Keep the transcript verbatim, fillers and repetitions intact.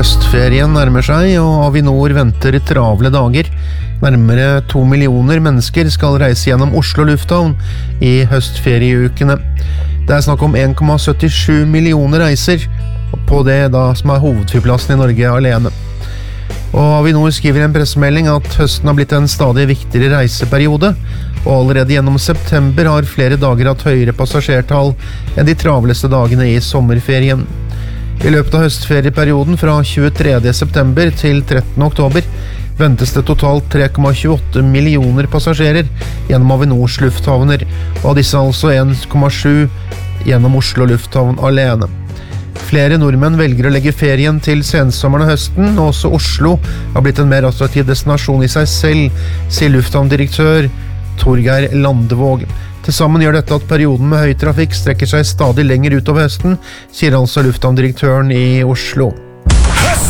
Høstferien nærmer seg, og Avinor venter travle dager. Nærmere to millioner mennesker skal reise gjennom Oslo lufthavn i høstferieukene. Det er snakk om en komma syttisju millioner reiser, på det da som er hovedflyplassen i Norge alene. Og Avinor skriver i en pressemelding at høsten har blitt en stadig viktigere reiseperiode, og allerede gjennom september har flere dager hatt høyere passasjertall enn de travleste dagene i sommerferien. I løpet av høstferieperioden fra tjuetredje september til trettende oktober ventes det totalt tre komma tjueåtte millioner passasjerer gjennom Avinors lufthavner, og av disse altså en komma sju gjennom Oslo lufthavn alene. Flere nordmenn velger å legge ferien til sensommeren og høsten, og også Oslo har blitt en mer attraktiv destinasjon i seg selv, sier lufthavndirektør Torgeir Landevåg. Til sammen gjør dette at perioden med høy trafikk strekker seg stadig lenger utover høsten, sier altså lufthavndirektøren i Oslo.